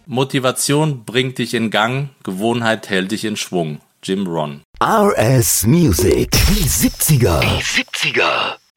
Motivation bringt dich in Gang, Gewohnheit hält dich in Schwung. Jim Rohn. RS Music. Die 70er.